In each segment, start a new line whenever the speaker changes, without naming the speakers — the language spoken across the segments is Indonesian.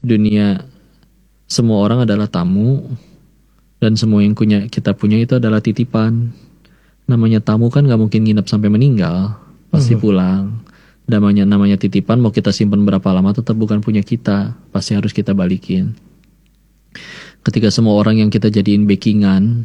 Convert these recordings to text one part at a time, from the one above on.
dunia semua orang adalah tamu dan semua yang kita punya itu adalah titipan. Namanya tamu kan nggak mungkin nginep sampai meninggal, pasti pulang. Namanya titipan, mau kita simpan berapa lama tetap bukan punya kita, pasti harus kita balikin. Ketika semua orang yang kita jadiin backingan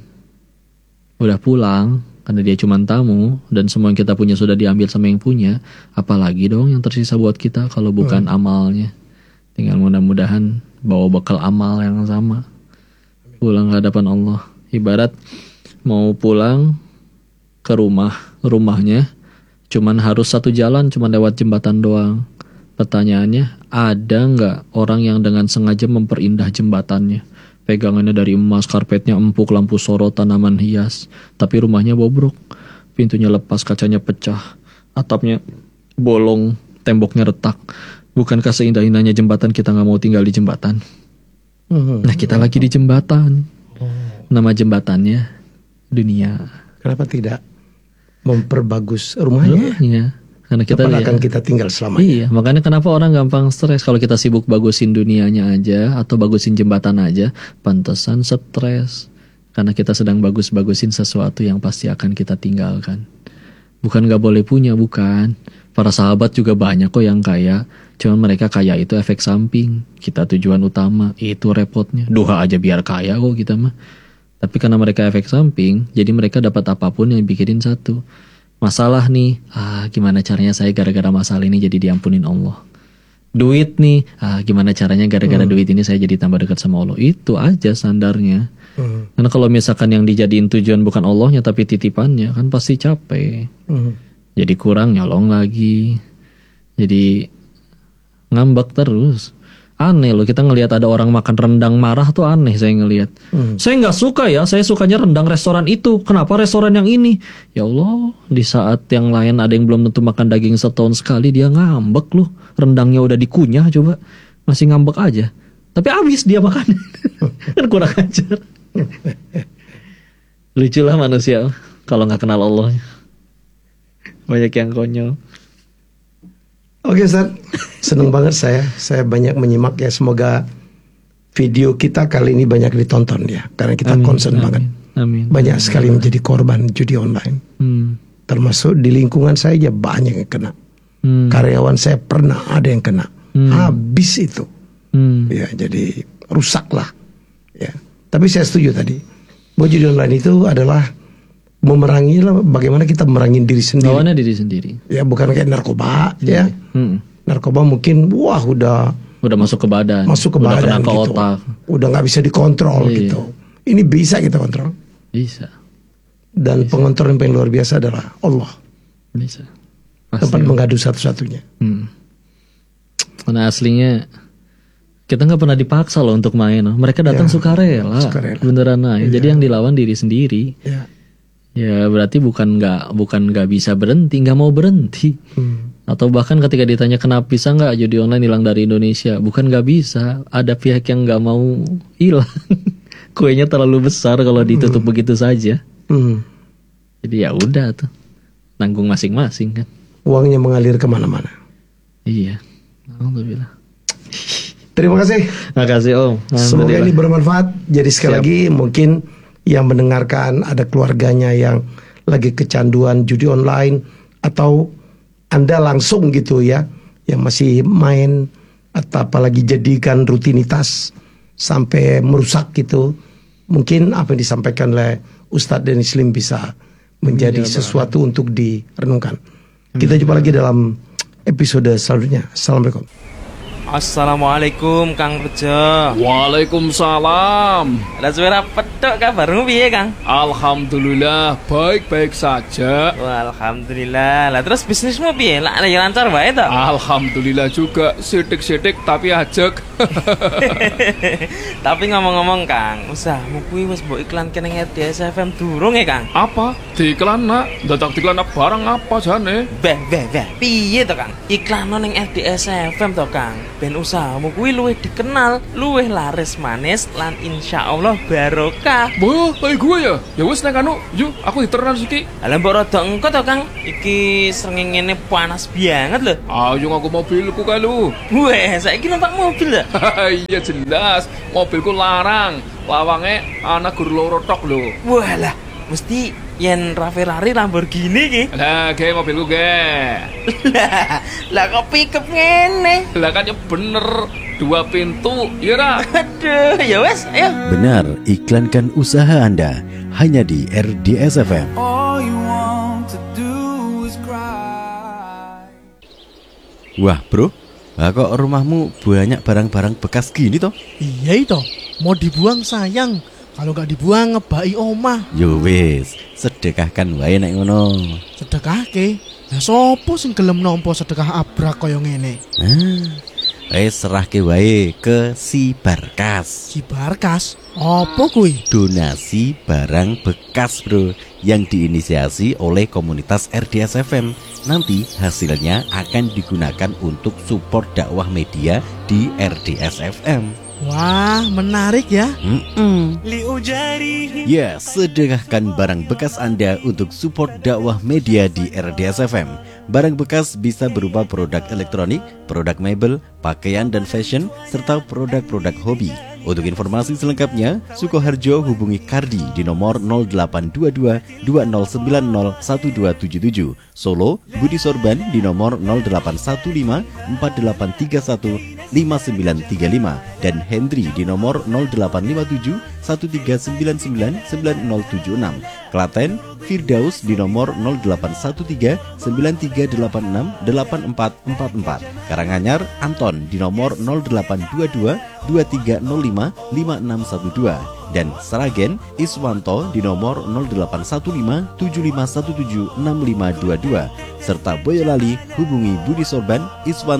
udah pulang karena dia cuma tamu dan semua yang kita punya sudah diambil sama yang punya, apalagi dong yang tersisa buat kita kalau bukan amalnya. Tinggal mudah-mudahan bawa bekal amal yang sama pulang ke hadapan Allah. Ibarat mau pulang ke rumahnya cuman harus satu jalan, cuman lewat jembatan doang. Pertanyaannya, ada nggak orang yang dengan sengaja memperindah jembatannya? Pegangannya dari emas, karpetnya empuk, lampu sorot, tanaman hias, tapi rumahnya bobrok, pintunya lepas, kacanya pecah, atapnya bolong, temboknya retak. Bukankah seindah-indahnya jembatan kita nggak mau tinggal di jembatan? Nah, kita lagi di jembatan. Nama jembatannya dunia.
Kenapa tidak memperbagus rumahnya?
Iya, karena kita
akan kita tinggal selamanya.
Iya, makanya kenapa orang gampang stres kalau kita sibuk bagusin dunianya aja atau bagusin jembatan aja, pantesan stres. Karena kita sedang bagus-bagusin sesuatu yang pasti akan kita tinggalkan. Bukan gak boleh punya, bukan. Para sahabat juga banyak kok yang kaya, cuman mereka kaya itu efek samping. Kita tujuan utama, itu repotnya. Duha aja biar kaya kok kita mah. Tapi karena mereka efek samping, jadi mereka dapat apapun yang bikinin satu. Masalah nih, gimana caranya saya gara-gara masalah ini jadi diampunin Allah. Duit nih, gimana caranya gara-gara duit ini saya jadi tambah dekat sama Allah. Itu aja standarnya. Karena kalau misalkan yang dijadiin tujuan bukan Allahnya tapi titipannya, kan pasti capek. Jadi kurang nyolong lagi. Jadi ngambek terus. Aneh loh, kita ngelihat ada orang makan rendang marah tuh aneh saya ngelihat. Saya nggak suka ya, saya sukanya rendang restoran itu. Kenapa restoran yang ini? Ya Allah, di saat yang lain ada yang belum tentu makan daging setahun sekali, dia ngambek loh. Rendangnya udah dikunyah coba, masih ngambek aja. Tapi habis dia makan. Kan kurang ajar. Lucu lah manusia kalau nggak kenal Allah. Banyak yang konyol.
Oke Ustaz, seneng banget saya banyak menyimak ya, semoga video kita kali ini banyak ditonton ya, karena kita concern banget. Banyak sekali menjadi korban judi online. Termasuk di lingkungan saya aja banyak yang kena. Karyawan saya pernah ada yang kena. Habis itu. Ya, jadi rusak lah. Ya. Tapi saya setuju tadi, bahwa judi online itu adalah memerangi lah, bagaimana kita memerangi diri sendiri.
Lawannya diri sendiri. Ya,
bukan kayak narkoba ya. Narkoba mungkin udah
masuk ke badan.
Masuk ke
udah
badan
kena ke
gitu.
otak.
Udah nggak bisa dikontrol gitu. Ini bisa kita kontrol.
Bisa.
Dan pengontrol yang paling luar biasa adalah Allah.
Bisa.
Tempat mengadu satu-satunya.
Karena aslinya kita nggak pernah dipaksa loh untuk main. Mereka datang sukarela. Beneran aja. Jadi yang dilawan diri sendiri. Ya berarti bukan nggak bisa berhenti, nggak mau berhenti. Atau bahkan ketika ditanya kenapa bisa nggak judi online hilang dari Indonesia, bukan nggak bisa, ada pihak yang nggak mau hilang. Kuenya terlalu besar kalau ditutup begitu saja. Jadi ya udah tuh, nanggung masing-masing kan.
Uangnya mengalir kemana-mana.
Iya, alhamdulillah.
Terima kasih.
Terima kasih Om.
Semoga ini bermanfaat. Jadi sekali lagi mungkin yang mendengarkan ada keluarganya yang lagi kecanduan judi online, atau Anda langsung gitu ya, yang masih main atau apalagi jadikan rutinitas sampai merusak gitu. Mungkin apa yang disampaikan oleh Ustadz Denny Slim bisa menjadi sesuatu untuk direnungkan. Kita jumpa lagi dalam episode selanjutnya. Assalamualaikum.
Assalamualaikum Kang Rejo.
Waalaikumsalam.
Lah suara pedok kabarmu piye Kang?
Alhamdulillah baik-baik saja.
Wah, alhamdulillah. Lah terus bisnismu piye? Lah ya lancar wae to?
Alhamdulillah juga, sidik-sidik tapi ajek.
Tapi ngomong-ngomong Kang, usahmu kuwi wis mbok iklan kene RDS FM durung ya Kang?
Apa? Diiklan nak? Dadak diiklan barang apa jane?
Beh. Piye to Kang? Iklan ning RDS FM to Kang? ben usahamu kuwi luwih dikenal, luwih laris manis lan insyaallah barokah.
Boh, kayak gue ya. Ya wis nek anu, yuk aku diternan siki.
Lah mbok rada engko to, Kang. Iki srengenge panas banget lho.
Ayo ngaku mobilku kae lu.
Weh, saiki numpak mobil lho.
Iya jelas, mobilku larang. Lawange ana gur loro tok lho.
Walah, mesti yen Ferrari Lamborghini ki.
Lah, ge mobilku ge.
Lah kok pickup ngene?
Lah kan ya bener, 2 pintu, ya ra?
Aduh, ya wes, ayo.
Benar, iklankan usaha Anda hanya di RDS FM. Wah bro, kok rumahmu banyak barang-barang bekas gini toh?
Iya itu, mau dibuang sayang. Kalau nggak dibuang ngebai omah.
Yo wis, sedekahkan wae nek ngono.
Sedekah ke? Nah sopo sing gelem nampa sedekah abrak kaya ngene?
Serahke wae ke si Barkas.
Si Barkas? Apa kuwi?
Donasi barang bekas bro, yang diinisiasi oleh komunitas RDS FM. Nanti hasilnya akan digunakan untuk support dakwah media di RDS FM.
Wah, menarik ya.
Ya, sedekahkan barang bekas Anda untuk support dakwah media di RDS FM. Barang bekas bisa berupa produk elektronik, produk mebel, pakaian dan fashion, serta produk-produk hobi. Untuk informasi selengkapnya, Sukoharjo hubungi Kardi di nomor 0822 2090 1277. Solo, Budi Sorban di nomor 0815 4831 5935 dan Hendri di nomor 0857 1399 9076. Klaten, Firdaus di nomor 0813 9386 8444. Karanganyar, Anton di nomor 0822 2305 5612 dan Sragen, Iswanto di nomor 0815 7517 6522 serta Boyolali hubungi Budi Sorban Iswanto